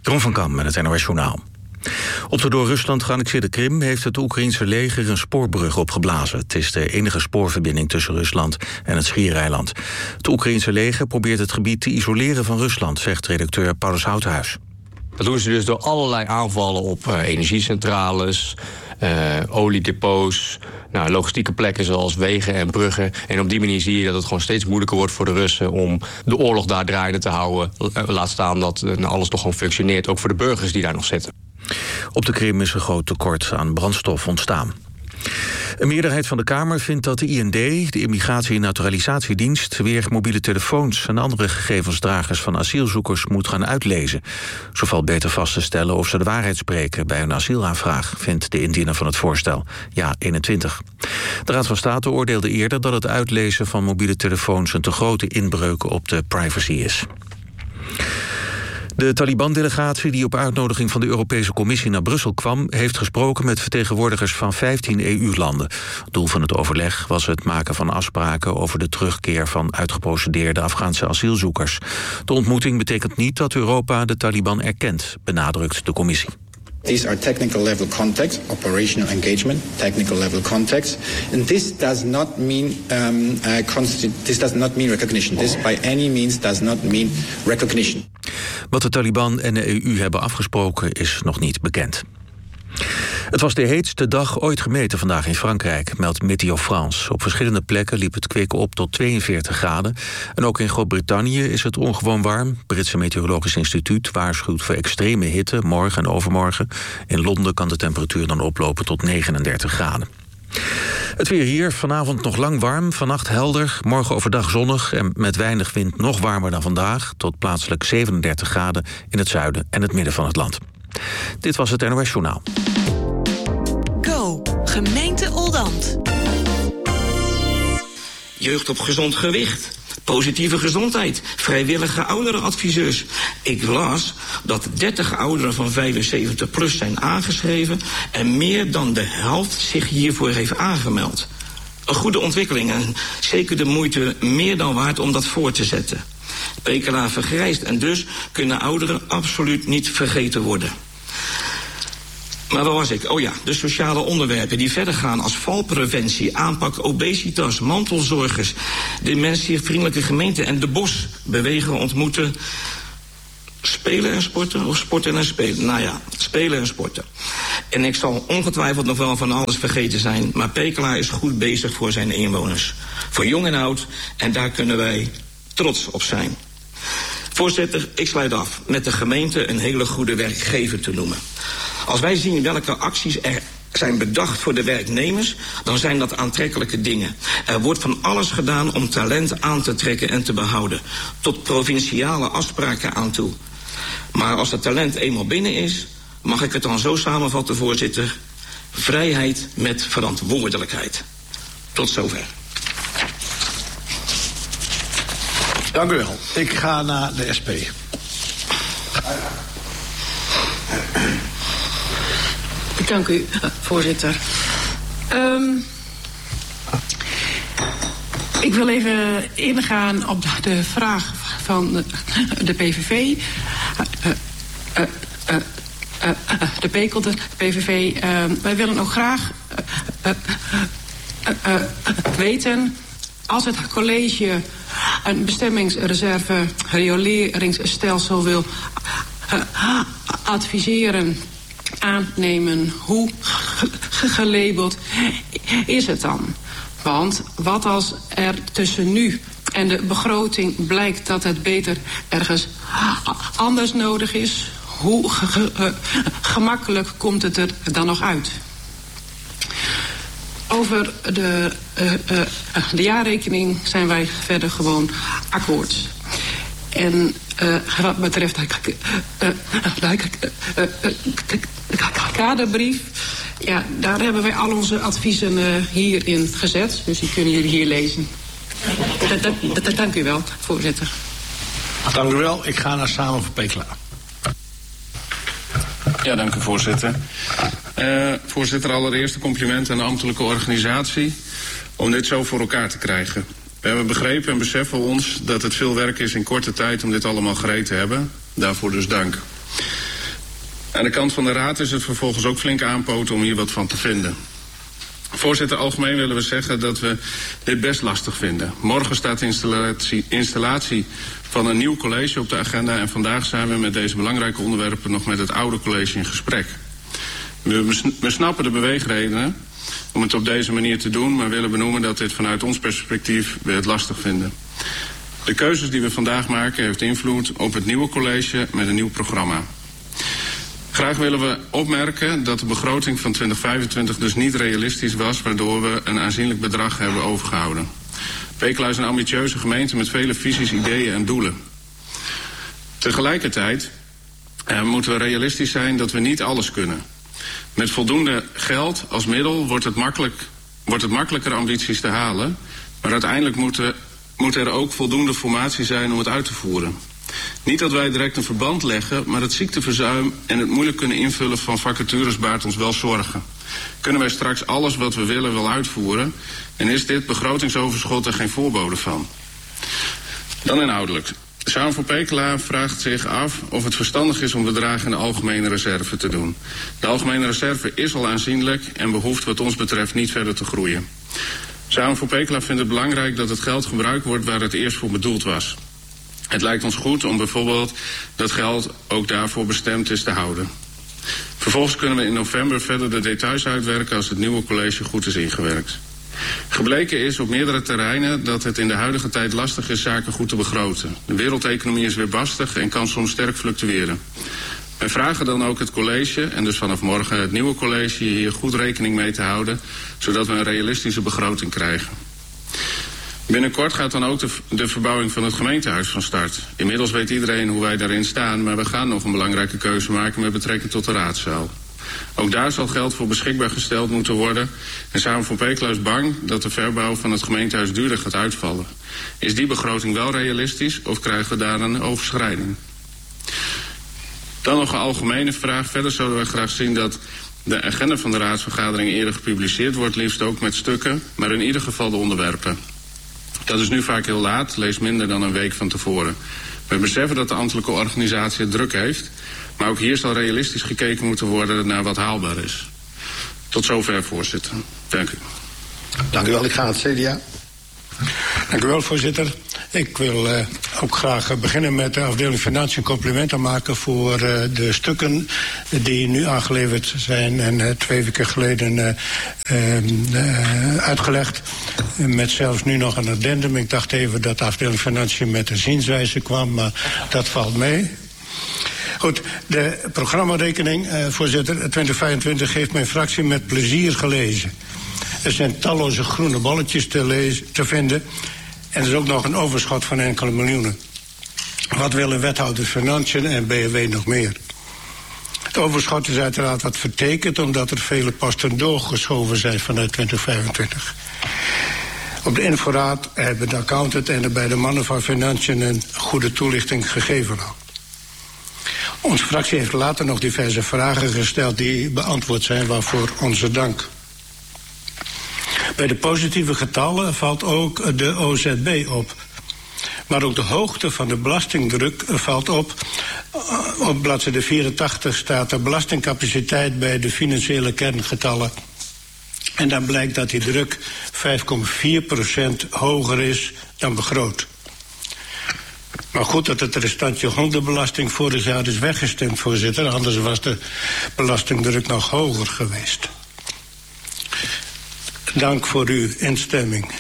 Jeroen van Kam met het NOS Journaal. Op de door Rusland geannexeerde Krim heeft het Oekraïense leger een spoorbrug opgeblazen. Het is de enige spoorverbinding tussen Rusland en het Schiereiland. Het Oekraïense leger probeert het gebied te isoleren van Rusland, zegt redacteur Paulus Houthuis. Dat doen ze dus door allerlei aanvallen op energiecentrales, oliedepots, logistieke plekken zoals wegen en bruggen. En op die manier zie je dat het gewoon steeds moeilijker wordt voor de Russen om de oorlog daar draaiende te houden. Laat staan dat alles nog gewoon functioneert, ook voor de burgers die daar nog zitten. Op de Krim is een groot tekort aan brandstof ontstaan. Een meerderheid van de Kamer vindt dat de IND, de Immigratie- en Naturalisatiedienst, weer mobiele telefoons en andere gegevensdragers van asielzoekers moet gaan uitlezen. Zo valt beter vast te stellen of ze de waarheid spreken bij hun asielaanvraag, vindt de indiener van het voorstel, Ja21. De Raad van State oordeelde eerder dat het uitlezen van mobiele telefoons een te grote inbreuk op de privacy is. De Taliban-delegatie die op uitnodiging van de Europese Commissie naar Brussel kwam, heeft gesproken met vertegenwoordigers van 15 EU-landen. Het doel van het overleg was het maken van afspraken over de terugkeer van uitgeprocedeerde Afghaanse asielzoekers. De ontmoeting betekent niet dat Europa de Taliban erkent, benadrukt de Commissie. These are technical level contacts, operational engagement, technical level contacts, and this does not mean recognition. This by any means does not mean recognition. Wat de Taliban en de EU hebben afgesproken is nog niet bekend. Het was de heetste dag ooit gemeten vandaag in Frankrijk, meldt Météo France. Op verschillende plekken liep het kwik op tot 42 graden. En ook in Groot-Brittannië is het ongewoon warm. Het Britse Meteorologisch Instituut waarschuwt voor extreme hitte morgen en overmorgen. In Londen kan de temperatuur dan oplopen tot 39 graden. Het weer hier, vanavond nog lang warm, vannacht helder, morgen overdag zonnig en met weinig wind nog warmer dan vandaag, tot plaatselijk 37 graden in het zuiden en het midden van het land. Dit was het NOS Journaal. Go, gemeente Oldambt. Jeugd op gezond gewicht, positieve gezondheid, vrijwillige ouderenadviseurs. Ik las dat 30 ouderen van 75 plus zijn aangeschreven en meer dan de helft zich hiervoor heeft aangemeld. Een goede ontwikkeling en zeker de moeite meer dan waard om dat voor te zetten. Pekela vergrijst en dus kunnen ouderen absoluut niet vergeten worden. Maar waar was ik? Oh ja, de sociale onderwerpen die verder gaan als valpreventie, aanpak obesitas, mantelzorgers, dementievriendelijke gemeente en de bos, bewegen, ontmoeten, spelen en sporten of sporten en spelen. Nou ja, spelen en sporten. En ik zal ongetwijfeld nog wel van alles vergeten zijn, maar Pekela is goed bezig voor zijn inwoners. Voor jong en oud, en daar kunnen wij trots op zijn. Voorzitter, ik sluit af met de gemeente een hele goede werkgever te noemen. Als wij zien welke acties er zijn bedacht voor de werknemers, dan zijn dat aantrekkelijke dingen. Er wordt van alles gedaan om talent aan te trekken en te behouden. Tot provinciale afspraken aan toe. Maar als het talent eenmaal binnen is, mag ik het dan zo samenvatten, voorzitter. Vrijheid met verantwoordelijkheid. Tot zover. Dank u wel. Ik ga naar de SP. Dank u, voorzitter. Ik wil even ingaan op de vraag van de PVV. De PECOL, de PVV. Wij willen ook graag weten, als het college een bestemmingsreserve rioleringsstelsel wil adviseren, aannemen, hoe gelabeld is het dan? Want wat als er tussen nu en de begroting blijkt dat het beter ergens anders nodig is? Hoe gemakkelijk komt het er dan nog uit? Over de jaarrekening zijn wij verder gewoon akkoord. En wat betreft de kaderbrief, ja, daar hebben wij al onze adviezen hierin gezet. Dus die kunnen jullie hier lezen. Dank u wel, voorzitter. Dank u wel. Ik ga naar Samen voor Pekela. Ja, dank u, voorzitter. Voorzitter, allereerst een compliment aan de ambtelijke organisatie om dit zo voor elkaar te krijgen. We hebben begrepen en beseffen ons dat het veel werk is in korte tijd om dit allemaal gereed te hebben. Daarvoor dus dank. Aan de kant van de Raad is het vervolgens ook flink aanpoten om hier wat van te vinden. Voorzitter, algemeen willen we zeggen dat we dit best lastig vinden. Morgen staat de installatie van een nieuw college op de agenda en vandaag zijn we met deze belangrijke onderwerpen nog met het oude college in gesprek. We snappen de beweegredenen om het op deze manier te doen, maar willen benoemen dat dit vanuit ons perspectief we het lastig vinden. De keuzes die we vandaag maken heeft invloed op het nieuwe college met een nieuw programma. Graag willen we opmerken dat de begroting van 2025 dus niet realistisch was, waardoor we een aanzienlijk bedrag hebben overgehouden. Pekela is een ambitieuze gemeente met vele visies, ideeën en doelen. Tegelijkertijd moeten we realistisch zijn dat we niet alles kunnen. Met voldoende geld als middel wordt het makkelijker ambities te halen, maar uiteindelijk moet er ook voldoende formatie zijn om het uit te voeren. Niet dat wij direct een verband leggen, maar het ziekteverzuim en het moeilijk kunnen invullen van vacatures baart ons wel zorgen. Kunnen wij straks alles wat we willen wel uitvoeren en is dit begrotingsoverschot er geen voorbode van? Dan inhoudelijk. Samen voor Pekela vraagt zich af of het verstandig is om bedragen in de algemene reserve te doen. De algemene reserve is al aanzienlijk en behoeft wat ons betreft niet verder te groeien. Samen voor Pekela vindt het belangrijk dat het geld gebruikt wordt waar het eerst voor bedoeld was. Het lijkt ons goed om bijvoorbeeld dat geld ook daarvoor bestemd is te houden. Vervolgens kunnen we in november verder de details uitwerken als het nieuwe college goed is ingewerkt. Gebleken is op meerdere terreinen dat het in de huidige tijd lastig is zaken goed te begroten. De wereldeconomie is weerbarstig en kan soms sterk fluctueren. Wij vragen dan ook het college, en dus vanaf morgen het nieuwe college, hier goed rekening mee te houden, zodat we een realistische begroting krijgen. Binnenkort gaat dan ook de verbouwing van het gemeentehuis van start. Inmiddels weet iedereen hoe wij daarin staan, maar we gaan nog een belangrijke keuze maken met betrekking tot de raadzaal. Ook daar zal geld voor beschikbaar gesteld moeten worden. En Samen voor Pekela is bang dat de verbouw van het gemeentehuis duurder gaat uitvallen. Is die begroting wel realistisch of krijgen we daar een overschrijding? Dan nog een algemene vraag. Verder zouden we graag zien dat de agenda van de raadsvergadering eerder gepubliceerd wordt, liefst ook met stukken, maar in ieder geval de onderwerpen. Dat is nu vaak heel laat, lees minder dan een week van tevoren. We beseffen dat de ambtelijke organisatie het druk heeft, maar ook hier zal realistisch gekeken moeten worden naar wat haalbaar is. Tot zover, voorzitter. Dank u. Dank u wel. Ik ga naar het CDA. Dank u wel, voorzitter. Ik wil ook graag beginnen met de afdeling Financiën complimenten maken voor de stukken die nu aangeleverd zijn en 2 weken geleden uitgelegd. Met zelfs nu nog een addendum. Ik dacht even dat de afdeling Financiën met de zienswijze kwam, maar dat valt mee. Goed, de programmarekening, voorzitter, 2025 heeft mijn fractie met plezier gelezen. Er zijn talloze groene balletjes te vinden. En er is ook nog een overschot van enkele miljoenen. Wat willen wethouders Financiën en BW nog meer? Het overschot is uiteraard wat vertekend, omdat er vele posten doorgeschoven zijn vanuit 2025. Op de inforaad hebben de accountant en de beide mannen van Financiën een goede toelichting gegeven. Onze fractie heeft later nog diverse vragen gesteld die beantwoord zijn, waarvoor onze dank. Bij de positieve getallen valt ook de OZB op. Maar ook de hoogte van de belastingdruk valt op. Op bladzijde 84 staat de belastingcapaciteit bij de financiële kerngetallen. En dan blijkt dat die druk 5,4% hoger is dan begroot. Maar goed dat het restantje hondenbelasting vorig jaar is weggestemd, voorzitter. Anders was de belastingdruk nog hoger geweest. Dank voor uw instemming.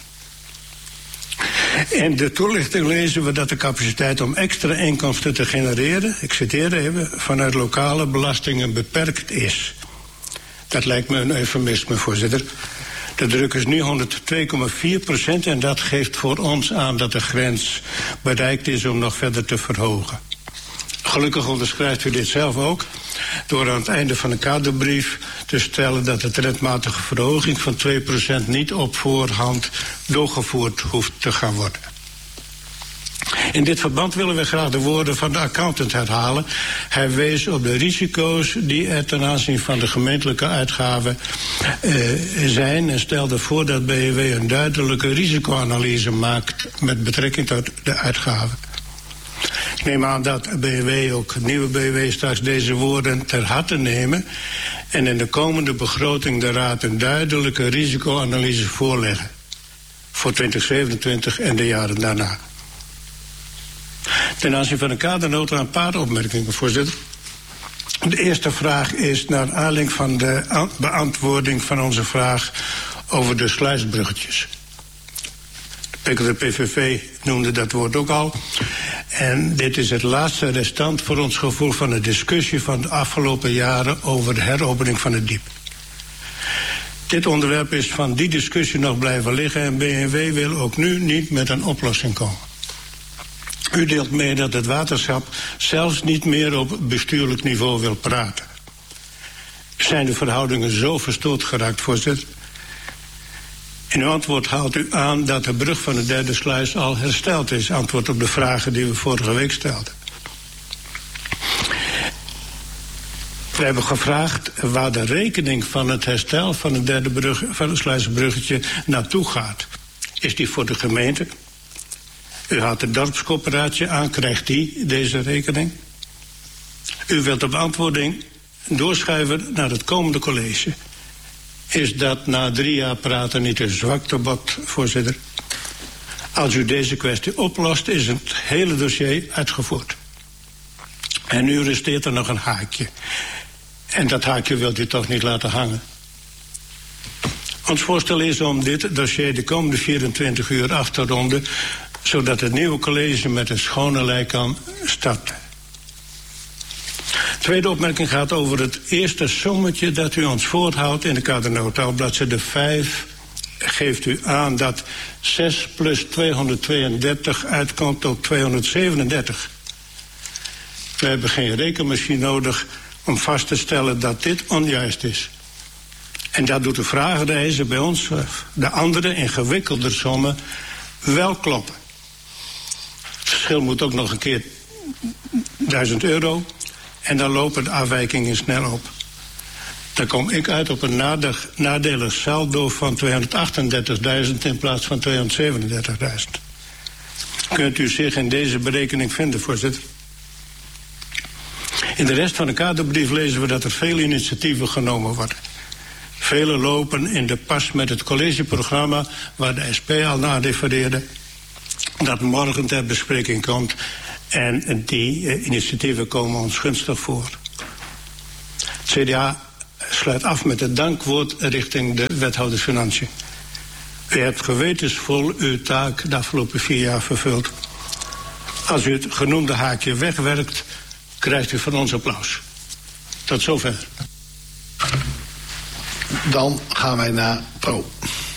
In de toelichting lezen we dat de capaciteit om extra inkomsten te genereren, ik citeer even, vanuit lokale belastingen beperkt is. Dat lijkt me een eufemisme, voorzitter. De druk is nu 102,4% en dat geeft voor ons aan dat de grens bereikt is om nog verder te verhogen. Gelukkig onderschrijft u dit zelf ook, door aan het einde van de kaderbrief te stellen dat de trendmatige verhoging van 2% niet op voorhand doorgevoerd hoeft te gaan worden. In dit verband willen we graag de woorden van de accountant herhalen. Hij wees op de risico's die er ten aanzien van de gemeentelijke uitgaven zijn en stelde voor dat BEW een duidelijke risicoanalyse maakt met betrekking tot de uitgaven. Ik neem aan dat BW, ook nieuwe BW, straks deze woorden ter harte nemen en in de komende begroting de Raad een duidelijke risicoanalyse voorleggen voor 2027 en de jaren daarna. Ten aanzien van de kadernota een paar opmerkingen, voorzitter. De eerste vraag is naar aanleiding van de beantwoording van onze vraag over de sluisbruggetjes. De PVV noemde dat woord ook al. En dit is het laatste restant voor ons gevoel van de discussie van de afgelopen jaren over de heropening van het diep. Dit onderwerp is van die discussie nog blijven liggen en BNW wil ook nu niet met een oplossing komen. U deelt mee dat het waterschap zelfs niet meer op bestuurlijk niveau wil praten. Zijn de verhoudingen zo verstoord geraakt, voorzitter? In uw antwoord haalt u aan dat de brug van de derde sluis al hersteld is. Antwoord op de vragen die we vorige week stelden. We hebben gevraagd waar de rekening van het herstel van de derde brug, van het sluisbruggetje naartoe gaat. Is die voor de gemeente? U haalt de dorpscoöperatie aan, krijgt die deze rekening? U wilt de beantwoording doorschuiven naar het komende college. Is dat na 3 jaar praten niet een zwaktebod, voorzitter? Als u deze kwestie oplost, is het hele dossier uitgevoerd. En nu resteert er nog een haakje. En dat haakje wilt u toch niet laten hangen? Ons voorstel is om dit dossier de komende 24 uur af te ronden, zodat het nieuwe college met een schone lei kan starten. Tweede opmerking gaat over het eerste sommetje dat u ons voorhoudt in de kadernota. Op bladzijde 5 geeft u aan dat 6 plus 232 uitkomt op 237. We hebben geen rekenmachine nodig om vast te stellen dat dit onjuist is. En dat doet de vragenreizen bij ons, de andere ingewikkelder sommen, wel kloppen. Het verschil moet ook nog een keer €1000 en dan lopen de afwijkingen snel op. Dan kom ik uit op een nadelig saldo van 238.000 in plaats van 237.000. Kunt u zich in deze berekening vinden, voorzitter? In de rest van de kaderbrief lezen we dat er veel initiatieven genomen worden. Vele lopen in de pas met het collegeprogramma waar de SP al naar refereerde, dat morgen ter bespreking komt. En die initiatieven komen ons gunstig voor. Het CDA sluit af met het dankwoord richting de wethouder Financiën. U hebt gewetensvol uw taak de afgelopen 4 jaar vervuld. Als u het genoemde haakje wegwerkt, krijgt u van ons applaus. Tot zover. Dan gaan wij naar Pro.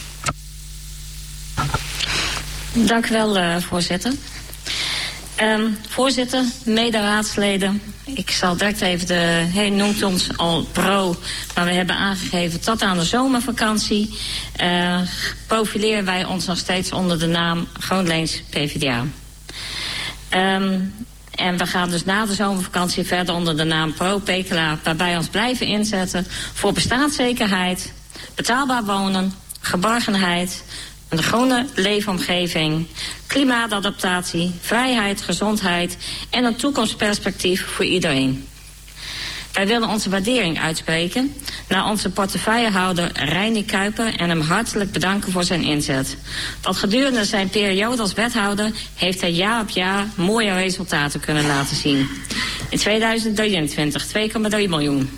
Dank u wel, voorzitter. Voorzitter, mederaadsleden, ik zal direct even hij noemt ons al Pro, maar we hebben aangegeven tot aan de zomervakantie profileren wij ons nog steeds onder de naam GroenLinks PvdA. En we gaan dus na de zomervakantie verder onder de naam Pro-Pekela, waarbij we ons blijven inzetten voor bestaanszekerheid, betaalbaar wonen, geborgenheid, een groene leefomgeving, klimaatadaptatie, vrijheid, gezondheid en een toekomstperspectief voor iedereen. Wij willen onze waardering uitspreken naar onze portefeuillehouder Reinier Kuiper en hem hartelijk bedanken voor zijn inzet. Want gedurende zijn periode als wethouder heeft hij jaar op jaar mooie resultaten kunnen laten zien. In 2023 2,3 miljoen.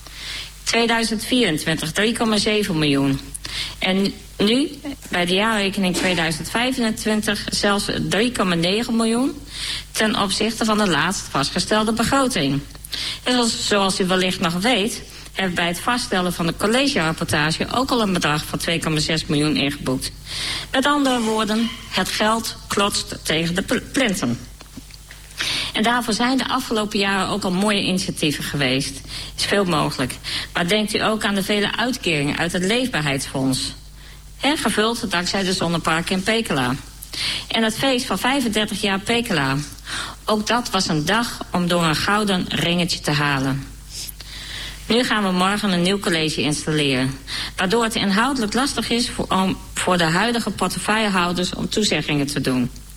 2024 3,7 miljoen. En nu, bij de jaarrekening 2025, zelfs 3,9 miljoen ten opzichte van de laatst vastgestelde begroting. En zoals u wellicht nog weet, hebben we bij het vaststellen van de collegerapportage ook al een bedrag van 2,6 miljoen ingeboekt. Met andere woorden, het geld klotst tegen de plinten. En daarvoor zijn de afgelopen jaren ook al mooie initiatieven geweest. Is veel mogelijk. Maar denkt u ook aan de vele uitkeringen uit het Leefbaarheidsfonds. Gevuld dankzij de zonneparken in Pekela. En het feest van 35 jaar Pekela. Ook dat was een dag om door een gouden ringetje te halen. Nu gaan we morgen een nieuw college installeren. Waardoor het inhoudelijk lastig is voor de huidige portefeuillehouders om toezeggingen te doen.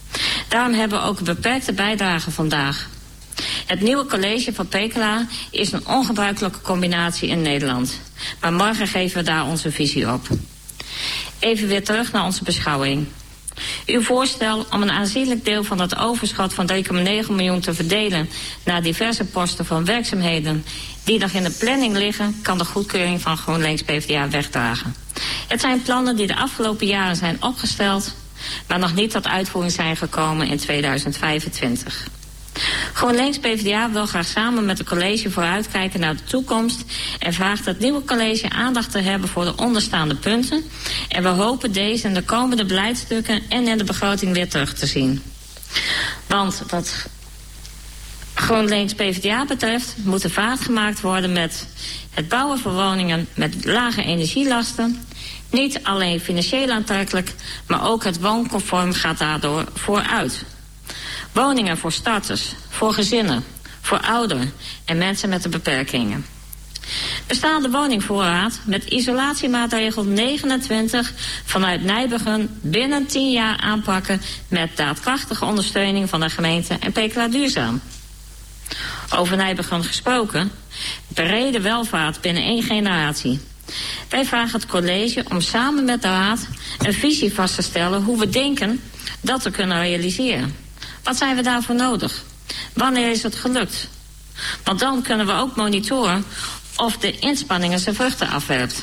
Daarom hebben we ook een beperkte bijdrage vandaag. Het nieuwe college van Pekela is een ongebruikelijke combinatie in Nederland. Maar morgen geven we daar onze visie op. Even weer terug naar onze beschouwing. Uw voorstel om een aanzienlijk deel van het overschot van 3,9 miljoen te verdelen naar diverse posten van werkzaamheden die nog in de planning liggen, kan de goedkeuring van GroenLinks PvdA wegdragen. Het zijn plannen die de afgelopen jaren zijn opgesteld, maar nog niet tot uitvoering zijn gekomen in 2025. GroenLinks PvdA wil graag samen met het college vooruitkijken naar de toekomst en vraagt het nieuwe college aandacht te hebben voor de onderstaande punten. En we hopen deze in de komende beleidstukken en in de begroting weer terug te zien. Want wat GroenLinks PvdA betreft moet er vaart gemaakt worden met het bouwen van woningen met lage energielasten. Niet alleen financieel aantrekkelijk, maar ook het woonconform gaat daardoor vooruit. Woningen voor starters, voor gezinnen, voor ouderen en mensen met beperkingen. Bestaande woningvoorraad met isolatiemaatregel 29 vanuit Nijmegen binnen 10 jaar aanpakken met daadkrachtige ondersteuning van de gemeente en Pekela Duurzaam. Over Nijmegen gesproken, brede welvaart binnen 1 generatie. Wij vragen het college om samen met de raad een visie vast te stellen hoe we denken dat we kunnen realiseren. Wat zijn we daarvoor nodig? Wanneer is het gelukt? Want dan kunnen we ook monitoren of de inspanningen zijn vruchten afwerpt.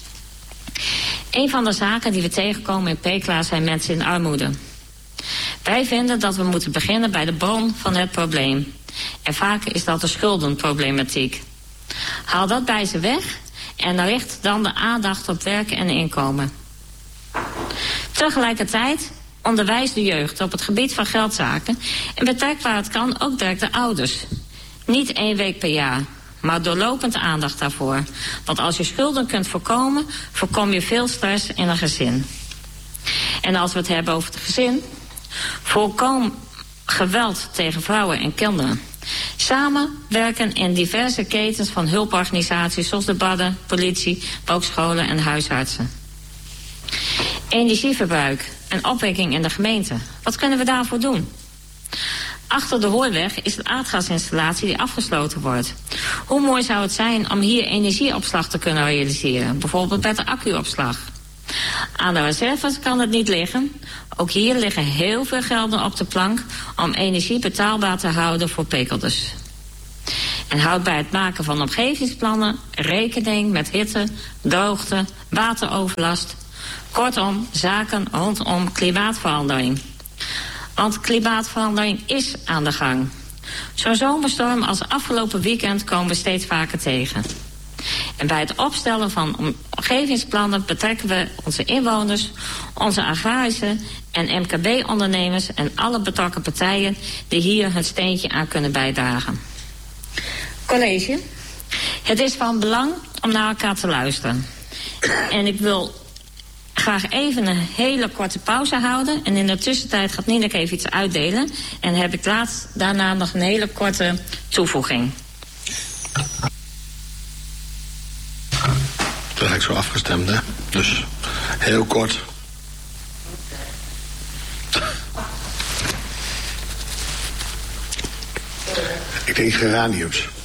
Een van de zaken die we tegenkomen in Pekela zijn mensen in armoede. Wij vinden dat we moeten beginnen bij de bron van het probleem. En vaak is dat de schuldenproblematiek. Haal dat bij ze weg en richt dan de aandacht op werk en inkomen. Tegelijkertijd onderwijs de jeugd op het gebied van geldzaken en betrek waar het kan ook direct de ouders. Niet 1 week per jaar, maar doorlopend aandacht daarvoor. Want als je schulden kunt voorkomen, voorkom je veel stress in een gezin. En als we het hebben over het gezin, voorkom geweld tegen vrouwen en kinderen. Samenwerken in diverse ketens van hulporganisaties zoals de badden, politie, maar ook scholen en huisartsen. Energieverbruik en opwekking in de gemeente. Wat kunnen we daarvoor doen? Achter de Hooiweg is een aardgasinstallatie die afgesloten wordt. Hoe mooi zou het zijn om hier energieopslag te kunnen realiseren? Bijvoorbeeld met de accuopslag. Aan de reserves kan het niet liggen. Ook hier liggen heel veel gelden op de plank om energie betaalbaar te houden voor Pekelders. En houd bij het maken van omgevingsplannen rekening met hitte, droogte, wateroverlast. Kortom, zaken rondom klimaatverandering. Want klimaatverandering is aan de gang. Zo'n zomerstorm als afgelopen weekend komen we steeds vaker tegen. En bij het opstellen van omgevingsplannen betrekken we onze inwoners, onze agrarische en MKB-ondernemers en alle betrokken partijen die hier hun steentje aan kunnen bijdragen. College, het is van belang om naar elkaar te luisteren. En ik wil graag even een hele korte pauze houden. En in de tussentijd gaat Nieneke even iets uitdelen. En heb ik daarna nog een hele korte toevoeging. Dat heb ik zo afgestemd, hè? Dus heel kort. Ik denk geraniums.